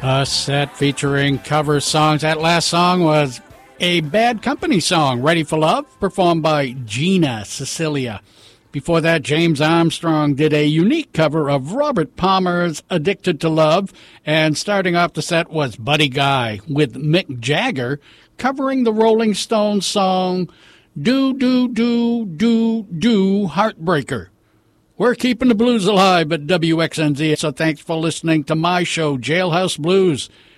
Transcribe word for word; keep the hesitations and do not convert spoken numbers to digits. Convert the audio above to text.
A set featuring cover songs. That last song was a Bad Company song, Ready for Love, performed by Gina Cecilia. Before that, James Armstrong did a unique cover of Robert Palmer's Addicted to Love. And starting off the set was Buddy Guy with Mick Jagger covering the Rolling Stones song Do, Do, Do, Do, Do, Heartbreaker. We're keeping the blues alive at W X N Z, so thanks for listening to my show, Jailhouse Blues.